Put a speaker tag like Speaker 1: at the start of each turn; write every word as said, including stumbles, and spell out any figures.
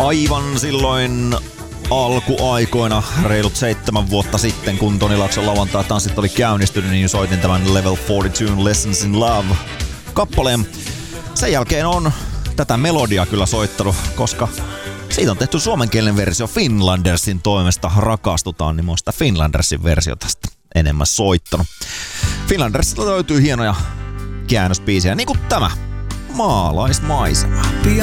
Speaker 1: Aivan silloin alkuaikoina, reilut seitsemän vuotta sitten, kun Toni Laakson lauantai-tanssit oli käynnistynyt, niin soitin tämän Level neljäkymmentäkaksi Lessons in Love -kappaleen. Sen jälkeen on tätä melodiaa kyllä soittanut, koska siitä on tehty suomenkielinen versio Finlandersin toimesta. Rakastutaan, niin mä oon sitä Finlandersin versiota tästä enemmän soittanut. Finlandersilla löytyy hienoja käännösbiisejä, niin kuin tämä Maalaismaisema.